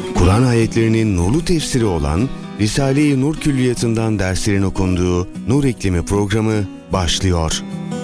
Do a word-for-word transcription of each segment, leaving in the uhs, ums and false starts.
Kur'an ayetlerinin nurlu tefsiri olan Risale-i Nur Külliyatı'ndan derslerin okunduğu Nur İklimi programı başlıyor.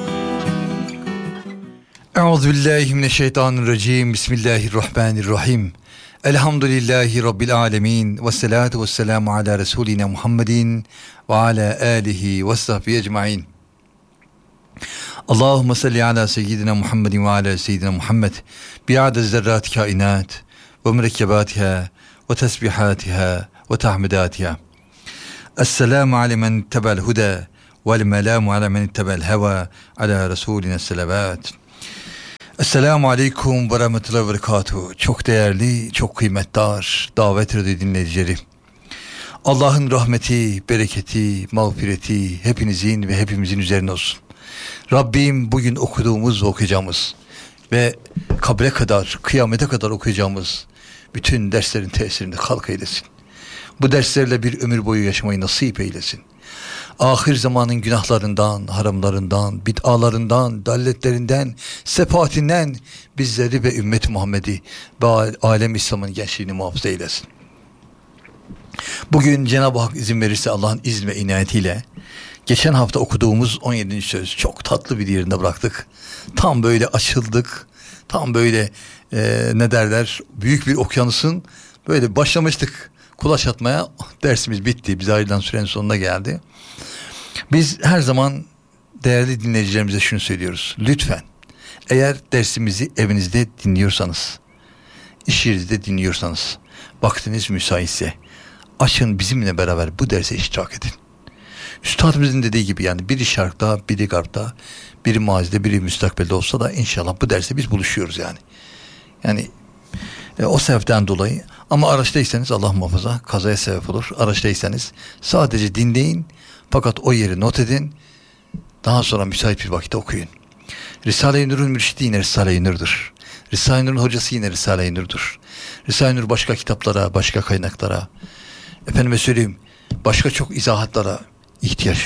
Euzubillahimineşşeytanirracim. Bismillahirrahmanirrahim. Elhamdülillahi Rabbil alemin. Ve salatu ve selamu ala Resulina Muhammedin ve ala alihi ve sahbihi ecmain. Allahümme salli ala seyyidina Muhammedin ve ala seyyidina Muhammed bi'adez zerrat kainat ve mürekkebatiha ve tesbihatiha ve tahmidatiha. Esselamu ala men tebel huda vel melamu ala men tebel heva ala Resulina selavat. Esselamu aleyküm ve rahmetullahi ve berekatuhu. Çok değerli, çok kıymetdar davet radyo dinleyicileri. Allah'ın rahmeti, bereketi, mağfireti hepinizin ve hepimizin üzerine olsun. Rabbim bugün okuduğumuz ve okuyacağımız ve kabre kadar, kıyamete kadar okuyacağımız bütün derslerin tesirini halk eylesin. Bu derslerle bir ömür boyu yaşamayı nasip eylesin. Ahir zamanın günahlarından, haramlarından, bid'alarından, dalletlerinden, sefatinden bizleri ve ümmet Muhammed'i ve alem İslam'ın gençliğini muhafaza eylesin. Bugün Cenab-ı Hak izin verirse Allah'ın izin ve inayetiyle geçen hafta okuduğumuz on yedinci söz çok tatlı bir yerinde bıraktık. Tam böyle açıldık. Tam böyle e, ne derler, büyük bir okyanusun böyle başlamıştık kulaç atmaya. Dersimiz bitti. Biz ayrılan sürenin sonuna geldi. Biz her zaman değerli dinleyicilerimize şunu söylüyoruz. Lütfen eğer dersimizi evinizde dinliyorsanız, iş yerinizde dinliyorsanız, vaktiniz müsaitse açın bizimle beraber bu derse iştirak edin. Üstadımızın dediği gibi yani biri şarkta, biri garbda, biri mazide, biri müstakbelde olsa da inşallah bu derste biz buluşuyoruz yani. Yani e, o sebepten dolayı, ama araçtaysanız Allah muhafaza kazaya sebep olur. Araçtaysanız sadece dinleyin fakat o yeri not edin. Daha sonra müsait bir vakitte okuyun. Risale-i Nur'un mürşidi yine Risale-i Nur'dur. Risale-i Nur'un hocası yine Risale-i Nur'dur. Risale-i Nur başka kitaplara, başka kaynaklara, efendime söyleyeyim başka çok izahatlara ihtiyaç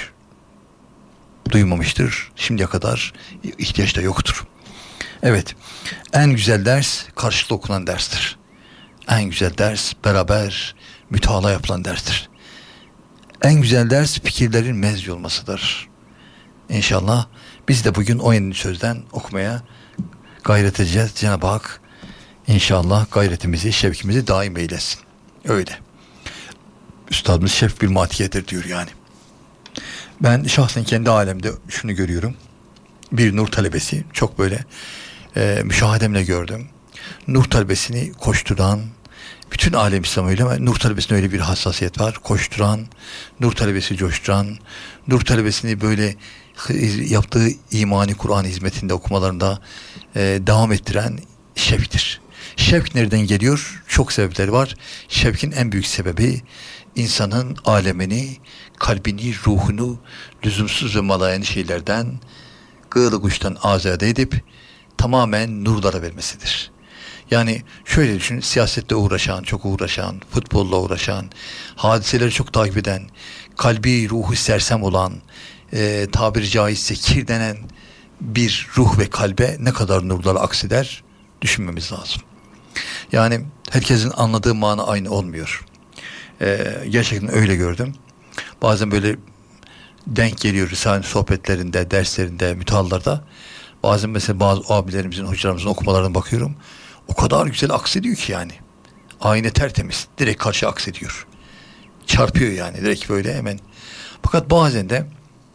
duymamıştır. Şimdiye kadar ihtiyaç da yoktur. Evet, en güzel ders karşılıklı okunan derstir. En güzel ders beraber mütalaa yapılan derstir. En güzel ders fikirlerin mezci olmasıdır. İnşallah biz de bugün on yedinci sözden okumaya gayret edeceğiz. Cenab-ı Hak inşallah gayretimizi, şevkimizi daim eylesin. Öyle. Üstadımız şevk bir matiyedir diyor yani. Ben şahsen kendi alemde şunu görüyorum. Bir nur talebesi, çok böyle e, müşahedemle gördüm. Nur talebesini koşturan, bütün alem İslam öyle ama nur talebesinde öyle bir hassasiyet var. Koşturan, nur talebesi coşturan, nur talebesini böyle yaptığı imani Kur'an hizmetinde okumalarında e, devam ettiren şevktir. Şevk nereden geliyor? Çok sebepleri var. Şevkin en büyük sebebi insanın alemini, kalbini, ruhunu lüzumsuz ve malayani şeylerden, gığlı kuştan azade edip tamamen nurlara vermesidir. Yani şöyle düşünün, siyasette uğraşan, çok uğraşan, futbolla uğraşan, hadiseleri çok takip eden, kalbi, ruhu sersem olan, e, tabiri caizse kirlenen bir ruh ve kalbe ne kadar nurlar akseder düşünmemiz lazım. Yani herkesin anladığı mana aynı olmuyor. E, gerçekten öyle gördüm. Bazen böyle denk geliyor Risale sohbetlerinde, derslerinde, mütallarda. Bazen mesela bazı abilerimizin, hocalarımızın okumalarına bakıyorum. O kadar güzel aksediyor ki yani. Ayna tertemiz. Direkt karşı aksediyor. Çarpıyor yani. Direkt böyle hemen. Fakat bazen de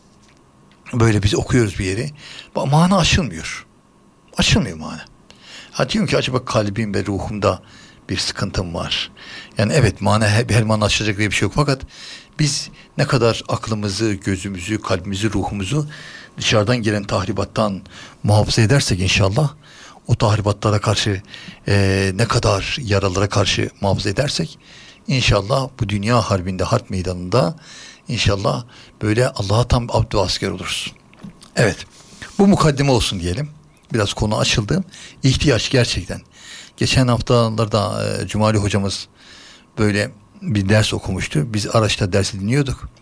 böyle biz okuyoruz bir yeri. Mana açılmıyor. Açılmıyor mana. Ha diyorum ki acaba kalbim ve ruhumda bir sıkıntım var. Yani evet mana her, her mana açılacak diye bir şey yok. Fakat biz ne kadar aklımızı, gözümüzü, kalbimizi, ruhumuzu dışarıdan gelen tahribattan muhafaza edersek inşallah, o tahribatlara karşı e, ne kadar yaralara karşı muhafaza edersek inşallah bu dünya harbinde, harp meydanında inşallah böyle Allah'a tam abdü asker oluruz. Evet, bu mukaddime olsun diyelim. Biraz konu açıldı. İhtiyaç gerçekten. Geçen haftalarda e, Cumali hocamız böyle bir ders okumuştu. Biz araçta dersi dinliyorduk.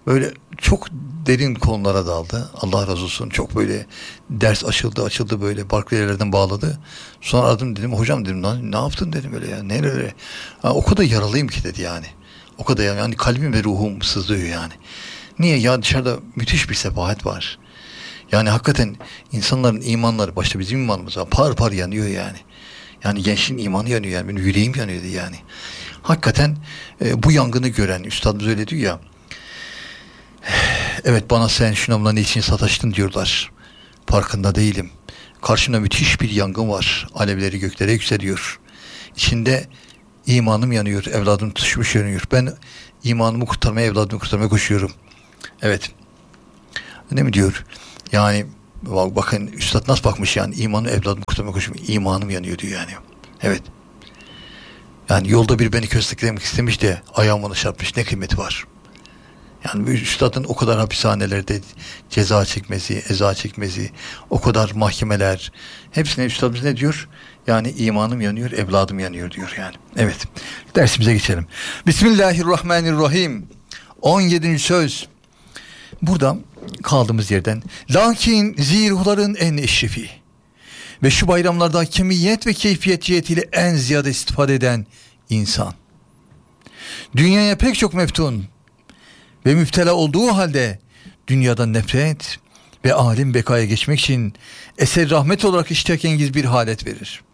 Böyle çok derin konulara daldı. Allah razı olsun. Çok böyle ders açıldı açıldı böyle farklı yerlerden bağladı. Sonra aradım, dedim hocam dedim lan ne yaptın dedim böyle ya. Nereye? Ha, o kadar yaralıyım ki dedi yani. O kadar yani, yani kalbim ve ruhum sızlıyor yani. Niye? Ya dışarıda müthiş bir sefahet var. Yani hakikaten insanların imanları, başta bizim imanımız var, par par yanıyor yani. Yani gençliğin imanı yanıyor yani. Benim yüreğim yanıyordu yani. Hakikaten e, bu yangını gören üstadımız öyle diyor ya. Evet, bana sen şunamla niçin sataştın diyorlar. Farkında değilim. Karşımda müthiş bir yangın var. Alevleri göklere yükseliyor. İçinde imanım yanıyor. Evladım tutuşmuş yanıyor. Ben imanımı kurtarmaya, evladımı kurtarmaya koşuyorum. Evet. Ne mi diyor? Yani bakın üstad nasıl bakmış yani. İmanı evladımı kurtarmaya koşuyorum. İmanım yanıyor diyor yani. Evet. Yani yolda bir beni kösteklemek istemiş de ayağım ona çarpmış. Ne kıymeti var? Yani üstadın o kadar hapishanelerde ceza çekmesi, eza çekmesi, o kadar mahkemeler, hepsine üstadımız ne diyor? Yani imanım yanıyor, evladım yanıyor diyor yani. Evet, dersimize geçelim. Bismillahirrahmanirrahim. on yedinci söz. Burada kaldığımız yerden. Lakin ziruhların en eşrefi ve şu bayramlarda kemiyet ve keyfiyet cihetiyle en ziyade istifade eden insan. Dünyaya pek çok meftun ve müptela olduğu halde dünyadan nefret ve alim bekaya geçmek için eser rahmet olarak iştiyakengiz bir halet verir.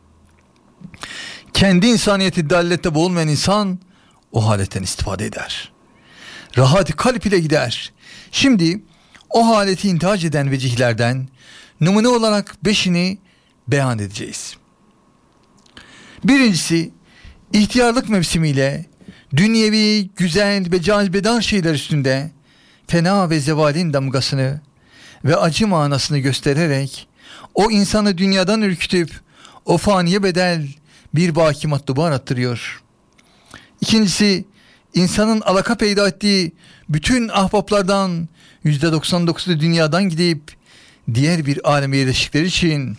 Kendi insaniyeti dallette boğulmayan insan o haletten istifade eder. Rahat kalp ile gider. Şimdi o haleti intihac eden vecihlerden numune olarak beşini beyan edeceğiz. Birincisi, ihtiyarlık mevsimiyle dünyevi, güzel ve cazibedar şeyler üstünde fena ve zevalin damgasını ve acı manasını göstererek o insanı dünyadan ürkütüp o faniye bedel bir baki matluba attırıyor. İkincisi, insanın alaka peyda ettiği bütün ahbaplardan yüzde doksan dokuzu dünyadan gidip diğer bir aleme yerleştikleri için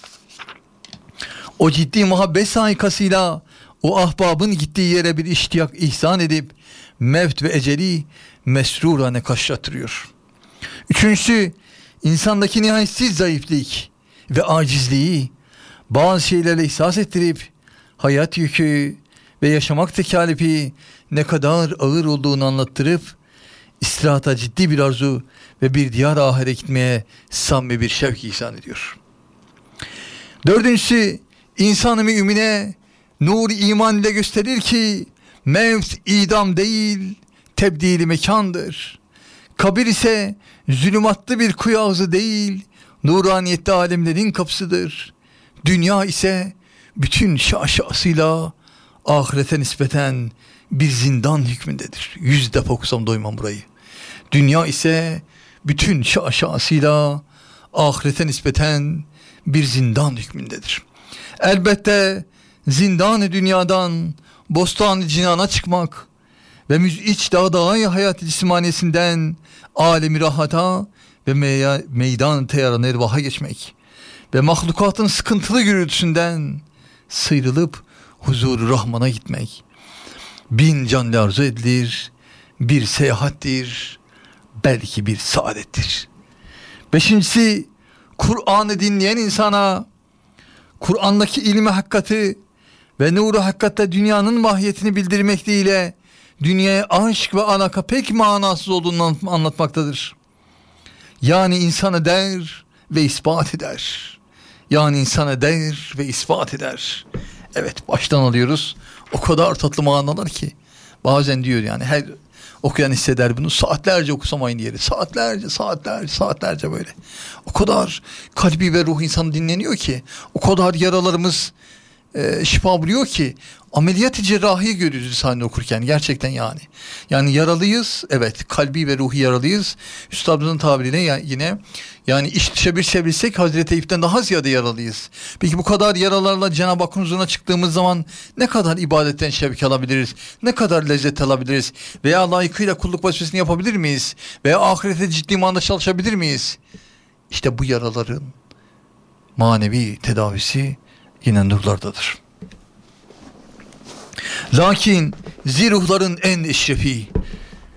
o ciddi muhabbet saikasıyla o ahbabın gittiği yere bir iştiyak ihsan edip mevt ve eceli mesrurane kaşlatırıyor. Üçüncüsü, insandaki nihayetsiz zayıflık ve acizliği bazı şeylerle ihsas ettirip hayat yükü ve yaşamak tekalifi ne kadar ağır olduğunu anlattırıp istirahata ciddi bir arzu ve bir diyar ahire gitmeye samimi bir şevk ihsan ediyor. Dördüncüsü, insan-ı mümine nur iman ile gösterir ki mevt idam değil, tebdili mekandır. Kabir ise zulümatlı bir kuyu ağzı değil, nuraniyette alemlerin kapısıdır. Dünya ise bütün şaşasıyla ahirete nispeten bir zindan hükmündedir. Yüz defa okusam doymam burayı. Dünya ise bütün şaşasıyla ahirete nispeten bir zindan hükmündedir. Elbette zindan-ı dünyadan bostan-ı cinana çıkmak ve müz'iç dağdağ-i hayat-ı cismaniyesinden alemi rahata ve me- meydan teyaran ervaha geçmek ve mahlukatın sıkıntılı gürültüsünden sıyrılıp huzur-u rahmana gitmek bin canlı arzu edilir, bir seyahattir, belki bir saadettir. Beşincisi, Kur'an'ı dinleyen insana Kur'an'daki ilmi hakikati ve nuru hakikatte dünyanın mahiyetini bildirmekteyle dünyaya aşk ve alaka pek manasız olduğunu anlatmaktadır. Yani insanı der ve ispat eder. Yani insanı der ve ispat eder. Evet, baştan alıyoruz. O kadar tatlı manalar ki bazen diyor yani her okuyan hisseder bunu. Saatlerce okusam aynı yeri. Saatlerce, saatlerce, saatlerce böyle. O kadar kalbi ve ruh insanı dinleniyor ki, o kadar yaralarımız e, şifa buluyor ki ameliyat-ı cerrahiyi görüyoruz Risale-i okurken gerçekten yani. Yani yaralıyız, evet, kalbi ve ruhi yaralıyız. Üstadımızın tabiriyle yine yani iş dışa bir çevirsek Hazreti Eyüp'ten daha ziyade yaralıyız. Peki bu kadar yaralarla Cenab-ı Hakk'ın huzuruna çıktığımız zaman ne kadar ibadetten şevk alabiliriz? Ne kadar lezzet alabiliriz? Veya layıkıyla kulluk vazifesini yapabilir miyiz? Veya ahirete ciddi manada çalışabilir miyiz? İşte bu yaraların manevi tedavisi yine nurlardadır. Lakin ziruhların en eşrefi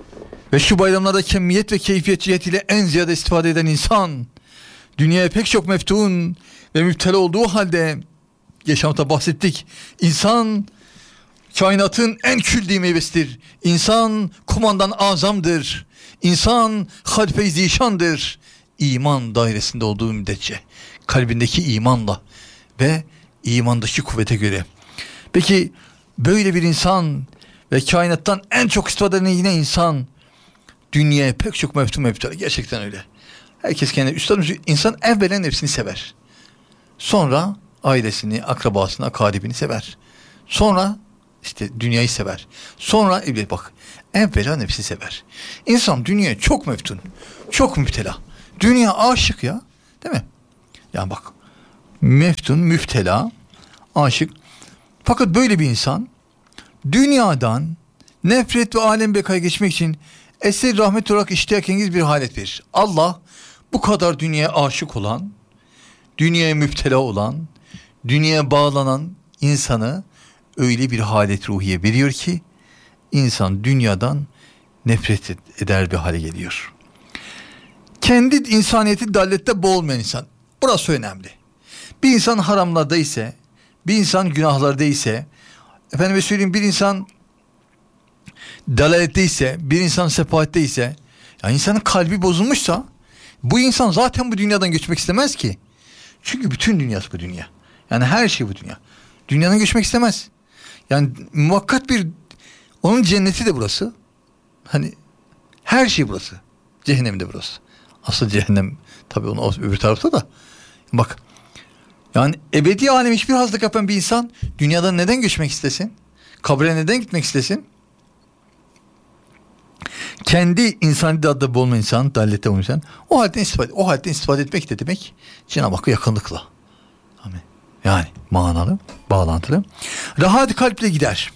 Ve şu bayramlarda kemiyet ve keyfiyet cihetiyle en ziyade istifade eden insan, dünyaya pek çok meftun ve müptela olduğu halde, yaşamda bahsettik, İnsan kainatın en külli meyvesidir. İnsan kumandan azamdır. İnsan halife-i zişandır. İman dairesinde olduğu müddetçe, kalbindeki imanla ve imandaki kuvvete göre. Peki böyle bir insan ve kainattan en çok istifade eden yine insan, dünyaya pek çok meftun meftun. Gerçekten öyle. Herkes kendine üstadım, insan evvela nefsini sever. Sonra ailesini, akrabasını, akaribini sever. Sonra işte dünyayı sever. Sonra evvel bak, evvela nefsi sever. İnsan dünyaya çok meftun, çok müptela. Dünya aşık ya, değil mi? Yani bak, meftun, müptela, aşık. Fakat böyle bir insan dünyadan nefret ve alem bekaya geçmek için eser rahmet olarak iştiyakengiz bir halet verir. Allah bu kadar dünyaya aşık olan, dünyaya müptela olan, dünyaya bağlanan insanı öyle bir halet ruhiye veriyor ki insan dünyadan nefret eder bir hale geliyor. Kendi insaniyeti dallette boğulmayan insan. Burası önemli. Bir insan haramlarda ise, bir insan günahlarda ise, efendime söyleyeyim, bir insan dalalette ise, bir insan sefahatte ise, yani insanın kalbi bozulmuşsa, bu insan zaten bu dünyadan göçmek istemez ki. Çünkü bütün dünyası bu dünya. Yani her şey bu dünya. Dünyadan göçmek istemez. Yani muvakkat bir, onun cenneti de burası. Hani her şey burası. Cehennem de burası. Asıl cehennem tabii onu öbür tarafta da. Bak, yani ebedi alem hiçbir hazlık yapan bir insan dünyadan neden göçmek istesin? Kabre neden gitmek istesin? Kendi insani dadda bulma insan, dallette bulma insan, o halden istifade, o halden istifade etmek de demek Cenab-ı Hakk'a yakınlıkla. Amin. Yani manalı, bağlantılı. Rahat kalple gider.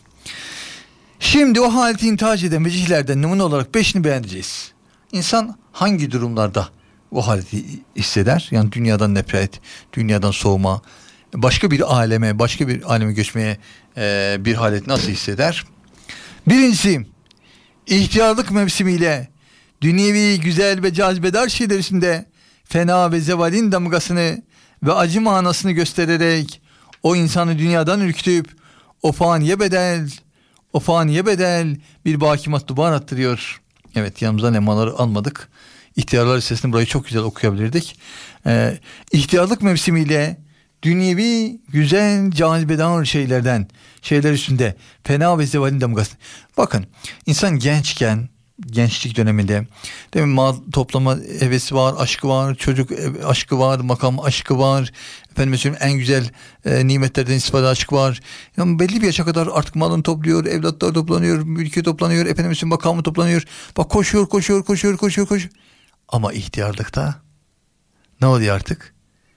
Şimdi o haleti intihac eden vecihlerden numune olarak beşini beğeneceğiz. İnsan hangi durumlarda o haleti hisseder? Yani dünyadan nefret, dünyadan soğuma, başka bir aleme, başka bir aleme göçmeye e, bir halet nasıl hisseder? Birincisi, ihtiyarlık mevsimiyle dünyevi güzel ve cazibedar şeyler üstünde fena ve zevalin damgasını ve acı manasını göstererek o insanı dünyadan ürkütüp o faniye bedel, o faniye bedel bir bakimat dubar attırıyor. Evet, yanımıza lemaları almadık. İhtiyarlar listesini burayı çok güzel okuyabilirdik. Ee, ihtiyarlık mevsimiyle dünyevi güzel cazibedar şeylerden, şeyler üstünde fena ve zevalin damgası. Bakın, insan gençken, gençlik döneminde, değil mi, mal toplama hevesi var, aşkı var, çocuk aşkı var, makam aşkı var, efendim söyleyeyim, en güzel e, nimetlerden istifade aşkı var. Yani belli bir yaşa kadar artık malını topluyor, evlatlar toplanıyor, mülkü toplanıyor, efendim söyleyeyim, makamı toplanıyor. Bak, koşuyor, koşuyor, koşuyor, koşuyor, koşuyor. Ama ihtiyarlıkta ne oluyor artık?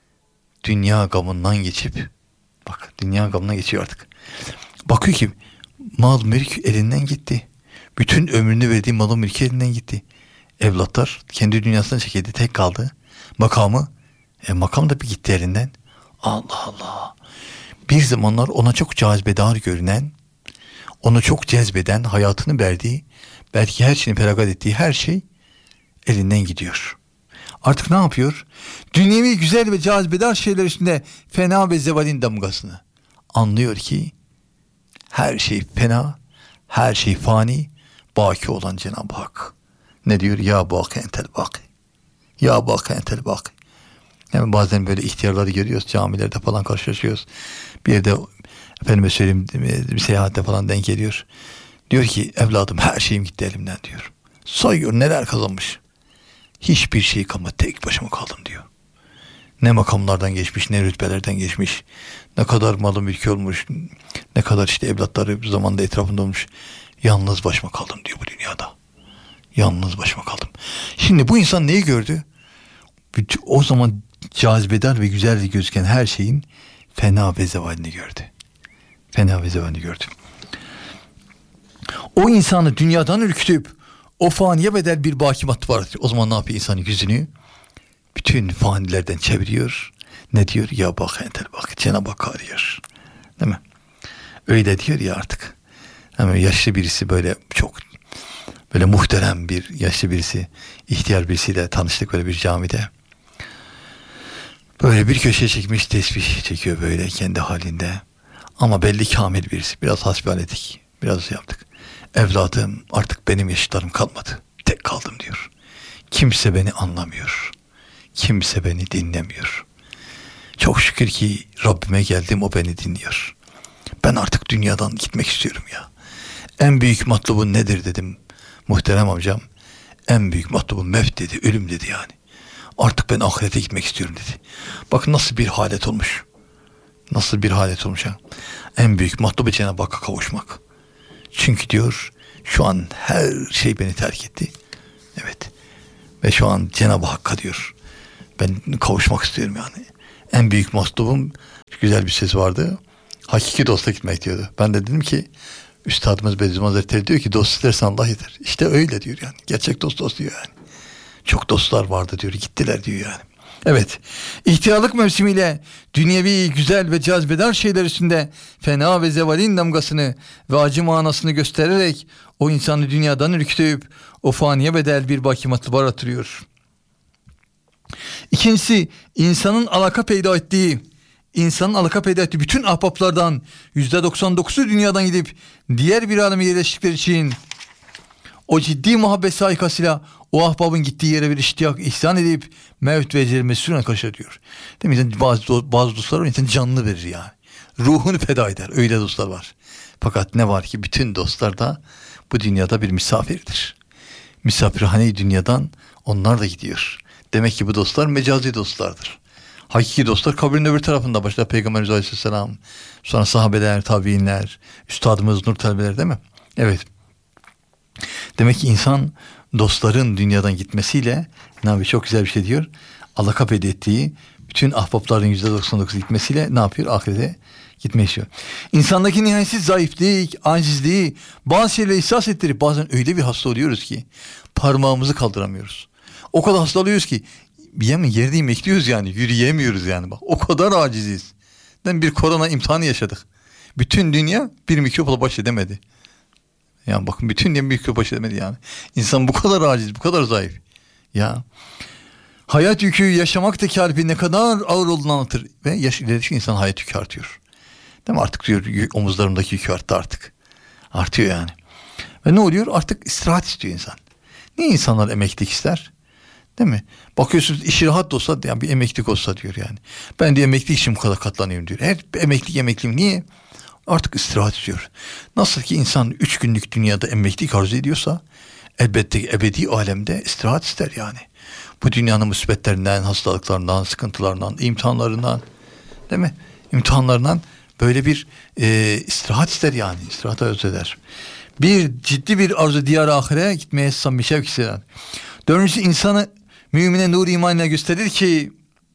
Dünya gamından geçip, bak, dünya gamına geçiyor artık. Bakıyor ki mal mülk elinden gitti. Bütün ömrünü verdiği malı mülkü elinden gitti. Evlatlar kendi dünyasına çekildi, tek kaldı. Makamı, e, makam da bir gitti elinden. Allah Allah. Bir zamanlar ona çok cazibedar görünen, onu çok cezbeden, hayatını verdiği, belki her şeyini feragat ettiği her şey elinden gidiyor. Artık ne yapıyor? Dünyevi güzel ve cazibedar şeyler üstünde fena ve zevalin damgasını anlıyor ki her şey fena, her şey fani, baki olan Cenab-ı Hak. Ne diyor? Ya baki entel baki. Ya baki entel baki. Yani bazen böyle ihtiyarları görüyoruz, camilerde falan karşılaşıyoruz. Bir yerde, efendime söyleyeyim, bir seyahatte falan denk geliyor. Diyor ki, evladım her şeyim gitti elimden diyor. Sayıyor neler kazanmış. Hiçbir şey kalmadı, tek başıma kaldım diyor. Ne makamlardan geçmiş, ne rütbelerden geçmiş, ne kadar malı mülkü olmuş, ne kadar işte evlatları zamanda etrafında olmuş. Yalnız başıma kaldım diyor bu dünyada. Yalnız başıma kaldım. Şimdi bu insan neyi gördü? O zaman cazibedar ve güzel gözüken her şeyin fena ve zevalini gördü. Fena ve zevalini gördü. O insanı dünyadan ürkütüp o faniye bedel bir bakimat var. O zaman ne yapıyor insanın yüzünü? Bütün fanilerden çeviriyor. Ne diyor? Ya bak entel bak. Cenab-ı Hak arıyor. Değil mi? Öyle diyor ya artık. Yani yaşlı birisi böyle çok Böyle muhterem bir yaşlı birisi, ihtiyar birisiyle tanıştık böyle bir camide. Böyle bir köşeye çekmiş, tesbih çekiyor böyle kendi halinde. Ama belli kamil birisi. Biraz hasbihal ettik. Biraz yaptık. Evladım, artık benim yaşıtlarım kalmadı. Tek kaldım diyor. Kimse beni anlamıyor. Kimse beni dinlemiyor. Çok şükür ki Rabbime geldim, o beni dinliyor. Ben artık dünyadan gitmek istiyorum ya. En büyük matlubun nedir dedim. Muhterem amcam, en büyük matlubun mevt dedi, ölüm dedi yani. Artık ben ahirete gitmek istiyorum dedi. Bakın nasıl bir halet olmuş. Nasıl bir halet olmuş ha. En büyük matlubu Cenab-ı Hakk'a kavuşmak. Çünkü diyor, şu an her şey beni terk etti. Evet. Ve şu an Cenab-ı Hakk'a diyor, ben kavuşmak istiyorum yani. En büyük matlubum, güzel bir söz vardı. Hakiki dosta gitmek diyordu. Ben de dedim ki, Üstadımız Bediüzzaman Hazretleri diyor ki, dost istersen Allah yeter. İşte öyle diyor yani. Gerçek dost dost diyor yani. Çok dostlar vardı diyor, gittiler diyor yani. Evet, ihtiyarlık mevsimiyle dünyevi, güzel ve cazibedar şeyler üstünde fena ve zevalin damgasını ve acı manasını göstererek o insanı dünyadan ürkütüp o faniye bedel bir baki matluba aratıyor. İkincisi, insanın alaka peyda ettiği, insanın alaka peyda ettiği bütün ahbaplardan yüzde doksan dokuzu dünyadan gidip diğer bir aleme yerleştikleri için o ciddi muhabbet saikasıyla o ahbabın gittiği yere bir iştiyak ihsan edip mevt ve ecel mesulüne karşı diyor. Demek ki bazı, bazı dostlar var, insan canını verir yani. Ruhunu feda eder. Öyle dostlar var. Fakat ne var ki bütün dostlar da bu dünyada bir misafirdir. Misafirhane-i dünyadan onlar da gidiyor. Demek ki bu dostlar mecazi dostlardır. Hakiki dostlar kabrin öbür tarafında. Başta Peygamberimiz Aleyhisselam, sonra sahabeler, tabiinler, üstadımız nur talebeler değil mi? Evet. Demek ki insan dostların dünyadan gitmesiyle ne yapıyor? Çok güzel bir şey diyor. Allah kaped ettiği bütün ahbapların yüzde doksan dokuz gitmesiyle ne yapıyor? Ahirete gitmeyi istiyor. İnsandaki nihayetsiz zayıflık, acizliği bazı şeyleri ihsas ettirip bazen öyle bir hasta oluyoruz ki parmağımızı kaldıramıyoruz. O kadar hasta oluyoruz ki yemin yerde bekliyoruz yani, yürüyemiyoruz yani. Bak o kadar aciziz. Ben bir korona imtihanı yaşadık. Bütün dünya bir mikropla baş edemedi. Yani bakın bütün dünya bir mikropla baş edemedi yani. İnsan bu kadar aciz, bu kadar zayıf. Ya hayat yükü yaşamak da kalbi ne kadar ağır olduğunu anlatır. Ve yaş ilerledikçe insan hayat yükü artıyor. Değil mi? Artık diyor omuzlarımdaki yükü arttı artık. Artıyor yani. Ve ne oluyor? Artık istirahat istiyor insan. Niye insanlar emeklilik ister? Değil mi? Bakıyorsunuz işi rahat da olsa yani bir emeklilik olsa diyor yani. Ben de emeklilik için bu kadar katlanıyorum diyor. Her emeklilik emekliyim. Niye? Artık istirahat istiyor. Nasıl ki insan üç günlük dünyada emeklilik arzu ediyorsa elbette ebedi alemde istirahat ister yani. Bu dünyanın musibetlerinden, hastalıklarından, sıkıntılarından, imtihanlarından, değil mi? İmtihanlarından böyle bir e, istirahat ister yani. İstirahat arzu eder. Bir ciddi bir arzu diyar-ı ahire gitmeye samimi şevk hisseder. Dördüncüsü insanı mümine nur imanına gösterir ki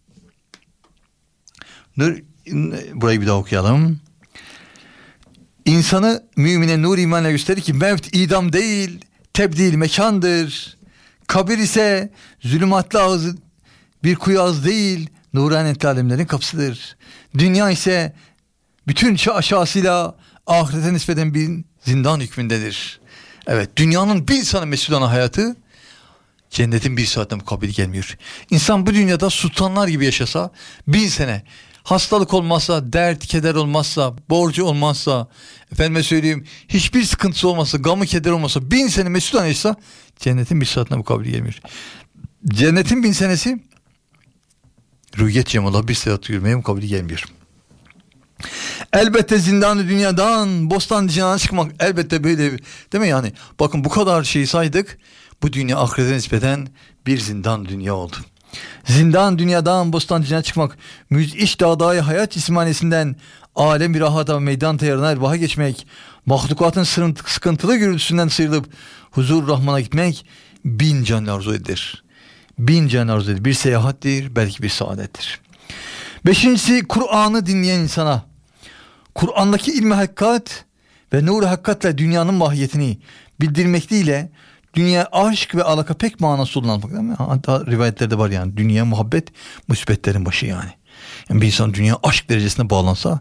nur, burayı bir daha okuyalım. İnsanı mümine nur imanına gösterir ki mevt idam değil, tebdil mekandır. Kabir ise zulümatlı ağzı bir kuyu ağzı değil, nuraniyetli alemlerin kapısıdır. Dünya ise bütün aşağısıyla ahirete nispeten bir zindan hükmündedir. Evet, dünyanın bir sana mesudana hayatı cennetin bir saatten mukabili gelmiyor. İnsan bu dünyada sultanlar gibi yaşasa bin sene, hastalık olmazsa, dert, keder olmazsa, borcu olmazsa, efendime söyleyeyim hiçbir sıkıntısı olmazsa, gamı, keder olmazsa, bin sene mesudana yaşasa cennetin bir saatten mukabili gelmiyor. Cennetin bin senesi rüyet cemala bir saat yürümeye mukabili gelmiyor. Elbette zindanı dünyadan bostan diyana çıkmak elbette böyle değil mi yani? Bakın bu kadar şeyi saydık. Bu dünya ahirete nispeten bir zindan dünya oldu. Zindan dünyadan bostan diyana çıkmak, müz'iş dağdayı hayat cismanesinden alem bir rahata meydan teyarına erbaha geçmek, mahlukatın sıkıntılı gürültüsünden sıyrılıp huzur rahmana gitmek bin can arzu edilir. Bin can arzu edilir. Bir seyahattir, belki bir saadettir. Beşincisi Kur'an'ı dinleyen insana Kur'an'daki ilmi hakikat ve nur-u hakikatle dünyanın mahiyetini bildirmekliyle dünya aşk ve alaka pek manası kullanmak değil mi? Hatta rivayetlerde var yani dünya muhabbet musibetlerin başı yani. Yani bir insan dünya aşk derecesine bağlansa,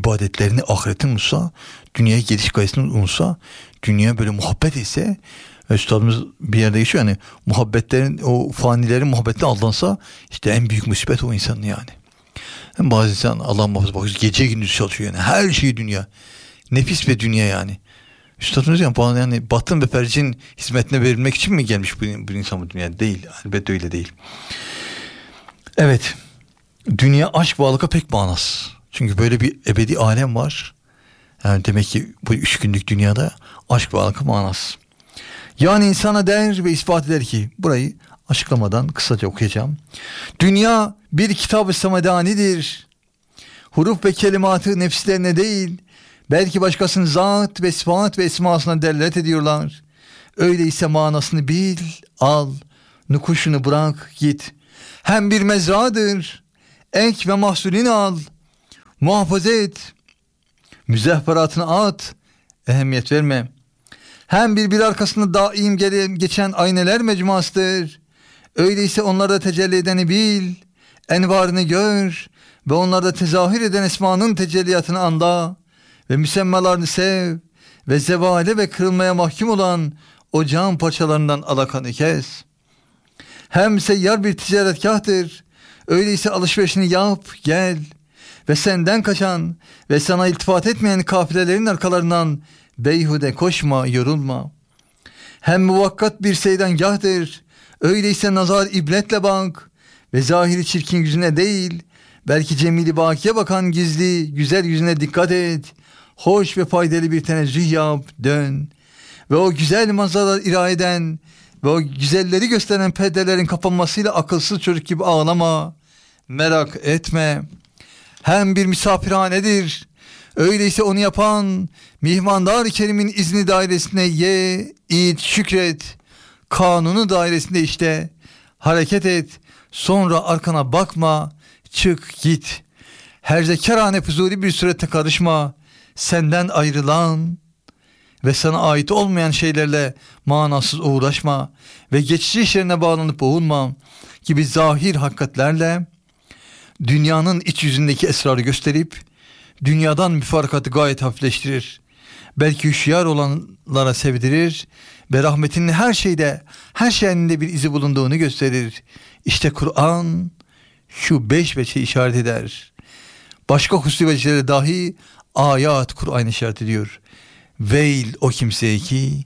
ibadetlerini ahiretin unutsa, dünyaya geliş gayesini unutsa, dünya böyle muhabbet ise Üstadımız bir yerde geçiyor yani, muhabbetlerin, o fanilerin muhabbetine aldansa işte en büyük musibet o insanın yani. Hem bazı insan Allah muhafaza bakıyor, gece gündüz çalışıyor yani, her şey dünya. Nefis ve dünya yani. Üstadımız yani, yani batın ve percin hizmetine verilmek için mi gelmiş bu, bu insan bu dünya? Değil. Elbette öyle değil. Evet. Dünya aşk ve alaka pek manası. Çünkü böyle bir ebedi alem var. Yani demek ki bu üç günlük dünyada aşk ve alaka manası. Yani insana der ve ispat eder ki, burayı açıklamadan kısaca okuyacağım. Dünya bir kitab-ı semedanidir. Huruf ve kelimatı nefislerine değil, belki başkasının zat ve sıfat ve esmasına delalet ediyorlar. Öyleyse manasını bil, al, nukuşunu bırak, git. Hem bir mezradır, ek ve mahsulini al, muhafaza et, müzehveratını at, ehemmiyet verme. Hem bir bir arkasında daim geçen ayneler mecmuasıdır. Öyleyse onlarda tecelli edeni bil, envarını gör ve onlarda tezahür eden esmanın tecelliyatını anla ve müsemmalarını sev ve zevale ve kırılmaya mahkum olan o can parçalarından alakanı kes. Hem seyyar bir ticaretkahtır. Öyleyse alışverişini yap, gel ve senden kaçan ve sana iltifat etmeyen kafilelerin arkalarından beyhude koşma, yorulma. Hem muvakkat bir seydangâhtır. Öyleyse nazar ibretle bak ve zahiri çirkin yüzüne değil, belki cemili bakiye bakan gizli, güzel yüzüne dikkat et. Hoş ve faydalı bir tenezzüh yap, dön. Ve o güzel manzaralar ira eden ve o güzelleri gösteren perdelerin kapanmasıyla akılsız çocuk gibi ağlama, merak etme. Hem bir misafirhanedir. Öyleyse onu yapan mihmandar-ı kerimin izni dairesinde ye, iç, şükret. Kanunu dairesinde işte hareket et. Sonra arkana bakma, çık git. Herzekarane fuzuli bir surette karışma. Senden ayrılan ve sana ait olmayan şeylerle manasız uğraşma ve geçici işlerine bağlanıp boğulma gibi zahir hakikatlerle dünyanın iç yüzündeki esrarı gösterip dünyadan müfarakatı gayet hafifleştirir. Belki hüşyar olanlara sevdirir ve rahmetinin her şeyde, her şeyinde bir izi bulunduğunu gösterir. İşte Kur'an şu beş veçe işaret eder. Başka hususi veçelere dahi ayat Kur'an işaret ediyor. Veil o kimseye ki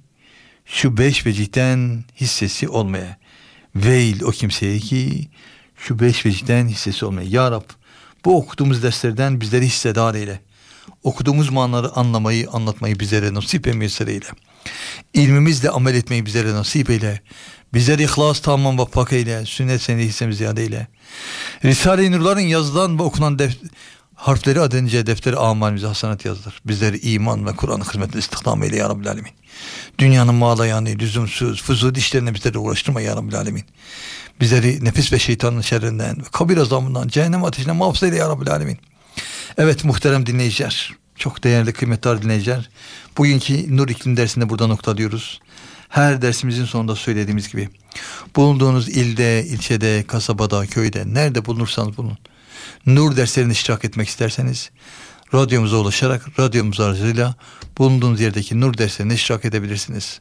şu beş vecihten hissesi olmaya. Veil o kimseye ki şu beş vecihten hissesi olmaya. Ya Rab, bu okuduğumuz derslerden bizleri hissedar eyle. Okuduğumuz manaları anlamayı, anlatmayı bizlere nasip ve müyesser eyle. İlmimizle amel etmeyi bizlere nasip eyle. Bizleri ihlas, tamam ve pak eyle. Sünnet senedi hissemizi ziyade eyle. Risale-i Nurların yazılan ve okunan def- harfleri adınca defteri amalimize hasanat yazdır. Bizleri iman ve Kur'an hizmetine istihdam eyle ya Rabbil Alemin. Dünyanın mağlayanı, lüzumsuz, fuzuli işlerine bizleri uğraştırma ya Rabbil Alemin. Bizleri nefis ve şeytanın şerrinden, kabir azabından, cehennem ateşine muhafaza eyle ya Rabbil Alemin. Evet muhterem dinleyiciler, çok değerli kıymetli dinleyiciler, bugünkü Nur İklim dersinde burada noktalıyoruz. Her dersimizin sonunda söylediğimiz gibi, bulunduğunuz ilde, ilçede, kasabada, köyde, nerede bulunursanız bulunun. Nur derslerine iştirak etmek isterseniz, radyomuza ulaşarak, radyomuz aracılığıyla bulunduğunuz yerdeki nur derslerine iştirak edebilirsiniz.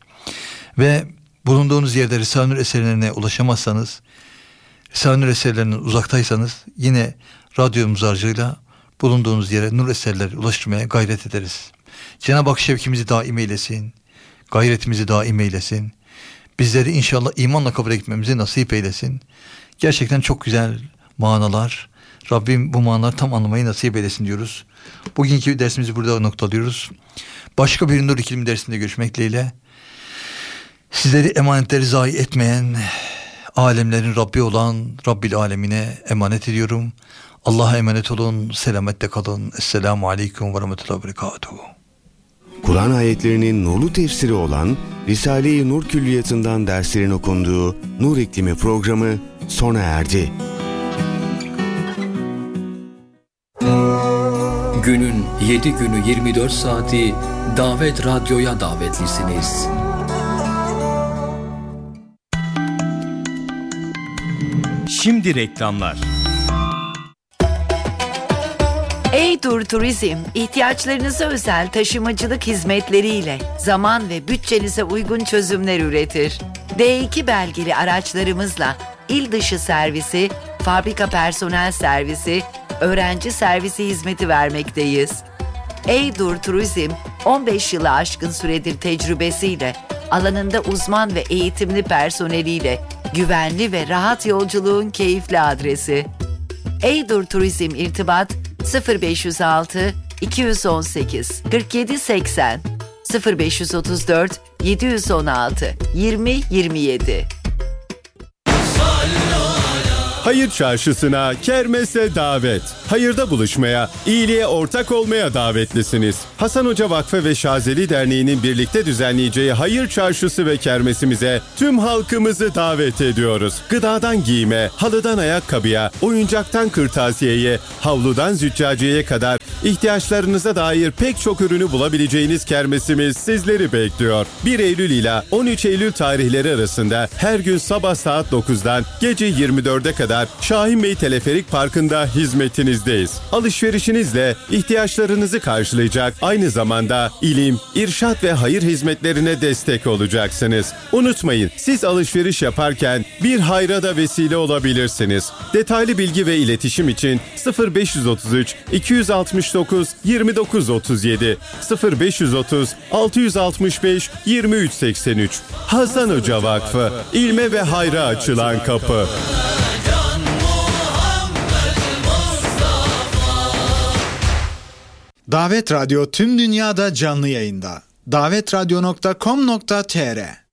Ve bulunduğunuz yerde Risale-i Nur eserlerine ulaşamazsanız, Risale-i Nur eserlerinden uzaktaysanız, yine radyomuz aracılığıyla bulunduğunuz yere nur eserleri ulaştırmaya gayret ederiz. Cenab-ı Hak şevkimizi daim eylesin, gayretimizi daim eylesin. Bizleri inşallah imanla kabul etmemizi nasip eylesin. Gerçekten çok güzel manalar. Rabbim bu manaları tam anlamayı nasip eylesin diyoruz. Bugünkü dersimizi burada noktalıyoruz. Başka bir Nur İklim dersinde görüşmek dileğiyle. Sizleri emanetleri zayi etmeyen, alemlerin Rabbi olan Rabbil Alemine emanet ediyorum. Allah'a emanet olun, selamette kalın. Esselamu Aleyküm ve Rahmetullahi ve Berekatuhu. Kur'an ayetlerinin nurlu tefsiri olan Risale-i Nur Külliyatı'ndan derslerin okunduğu Nur İklimi programı sona erdi. Günün yedi günü yirmi dört saati Davet Radyo'ya davetlisiniz. Şimdi reklamlar. Eydur Turizm, ihtiyaçlarınıza özel taşımacılık hizmetleriyle zaman ve bütçenize uygun çözümler üretir. D iki belgeli araçlarımızla il dışı servisi, fabrika personel servisi, öğrenci servisi hizmeti vermekteyiz. Eydur Turizm, on beş yılı aşkın süredir tecrübesiyle, alanında uzman ve eğitimli personeliyle, güvenli ve rahat yolculuğun keyifli adresi. Eydur Turizm irtibat sıfır beş yüz altı iki yüz on sekiz kırk yedi seksen sıfır beş yüz otuz dört yedi yüz on altı yirmi yirmi yedi. Hayır Çarşısı'na, kermese davet. Hayırda buluşmaya, iyiliğe ortak olmaya davetlisiniz. Hasan Hoca Vakfı ve Şazeli Derneği'nin birlikte düzenleyeceği Hayır Çarşısı ve kermesimize tüm halkımızı davet ediyoruz. Gıdadan giyime, halıdan ayakkabıya, oyuncaktan kırtasiyeye, havludan züccaciyeye kadar ihtiyaçlarınıza dair pek çok ürünü bulabileceğiniz kermesimiz sizleri bekliyor. bir Eylül ile on üç Eylül tarihleri arasında her gün sabah saat dokuzdan gece yirmi dörde kadar Şahin Bey Teleferik Parkı'nda hizmetinizdeyiz. Alışverişinizle ihtiyaçlarınızı karşılayacak, aynı zamanda ilim, irşat ve hayır hizmetlerine destek olacaksınız. Unutmayın, siz alışveriş yaparken bir hayra da vesile olabilirsiniz. Detaylı bilgi ve iletişim için sıfır beş otuz üç iki yüz altmış dokuz yirmi dokuz otuz yedi sıfır beş otuz altı yüz altmış beş yirmi üç seksen üç. Hasan Hoca Vakfı, ilme ve hayra açılan kapı. Davet Radyo tüm dünyada canlı yayında. davet radyo nokta com nokta tr